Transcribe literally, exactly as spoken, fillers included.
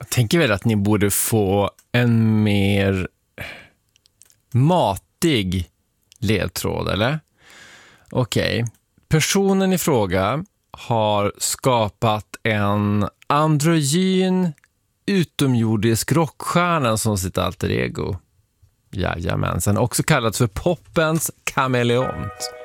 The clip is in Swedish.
Jag tänker väl att ni borde få en mer matig ledtråd, eller? Okej. Okay. Personen i fråga har skapat en androgyn utomjordisk rockstjärna som sitt alter ego. Jajamensan, också kallat för poppens kameleont.